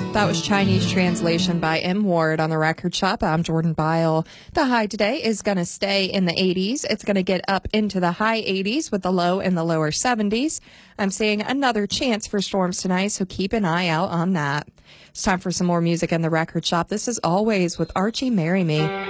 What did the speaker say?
That was Chinese translation by M. Ward on the Record Shop. I'm Jordan Byle. The high today is going to stay in the 80s. It's going to get up into the high 80s with the low in the lower 70s. I'm seeing another chance for storms tonight, so keep an eye out on that. It's time for some more music in the Record Shop. This is Always with Archie Marry Me.